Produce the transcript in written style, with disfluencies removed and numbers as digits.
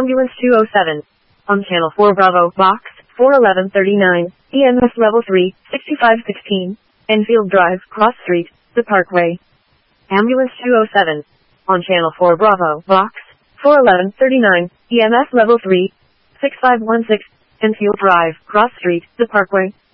Ambulance 207. On Channel 4 Bravo, Box 41139, EMS Level 3, 6516, Enfield Drive, Cross Street, The Parkway. Ambulance 207. On Channel 4 Bravo, Box 41139, EMS Level 3, 6516, Enfield Drive, Cross Street, The Parkway.